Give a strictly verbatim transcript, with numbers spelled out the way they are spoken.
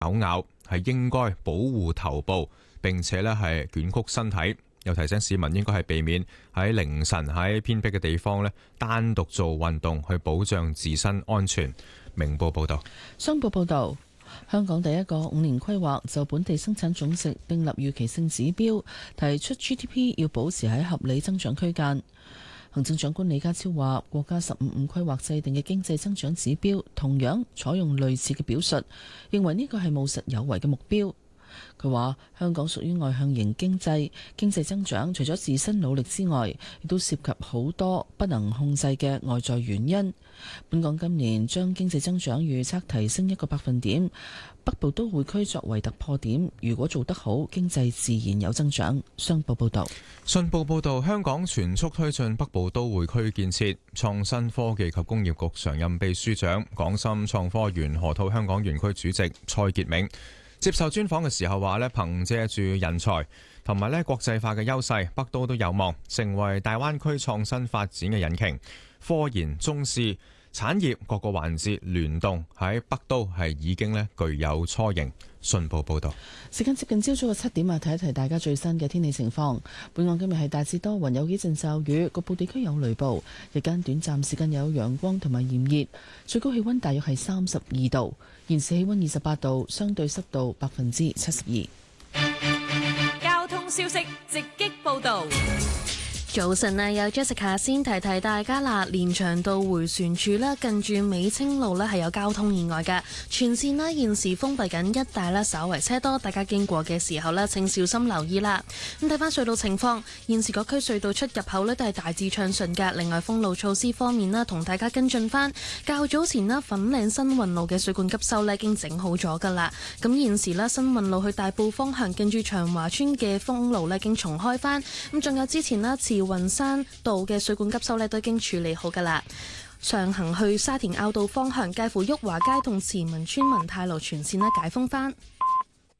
狗咬，係應該保護頭部，並且咧係捲曲身體。又提醒市民應該係避免喺凌晨喺偏僻嘅地方咧單獨做運動，去保障自身安全。明報報道。 商報報道，香港第一個五年規劃就本地生產總值訂立預期性指標，提出 G D P 要保持喺合理增長區間。行政長官李家超話，國家十五五規劃制定嘅經濟增長指標同樣採用類似嘅表述，認為呢個係務實有為嘅目標。佢話香港屬於外向型經濟，經濟增長除咗自身努力之外，亦都涉及好多不能控制嘅外在原因。本港今年將經濟增長預測提升一個百分點，北部都會區作為突破點，如果做得好，經濟自然有增長。商報報道。 信報報道，香港全速推進北部都會區建設，創新科技及工業局常任秘書長、港深創科園河套香港園區主席蔡傑明接受專訪嘅時候話咧，憑借住人才同埋咧國際化嘅優勢，北都都有望成為大灣區創新發展嘅引擎。科研、中試、產業各個環節聯動喺北都係已經咧具有雛形。信報報道。 時間接近朝早嘅七點啊，提一提大家最新嘅天氣情況。本港今日係大致多雲，有幾陣驟雨，局部地區有雷暴。日間短暫時間有陽光同埋炎熱，最高氣溫大約係三十二度。現時氣溫二十八度，相對濕度百分之七十二。 交通消息直擊報道。 早晨啊，有 Jessica 先提提大家啦。連翔道迴旋處咧，近住美清路咧係有交通意外嘅，全線咧現時封閉緊，一帶咧稍為車多，大家經過嘅時候咧請小心留意啦。咁睇翻隧道情況，現時各區隧道出入口咧都係大致暢順嘅。另外封路措施方面咧，同大家跟進翻較早前咧粉嶺新運路嘅水管急修咧已經整好咗噶啦。咁現時咧新運路去大埔方向近住長華村嘅封路咧已經重開翻。咁仲有之前咧雲山道嘅水管急修咧都已經處理好噶啦。上行去沙田坳道方向介乎旭華街同慈民村民泰路全線咧解封翻。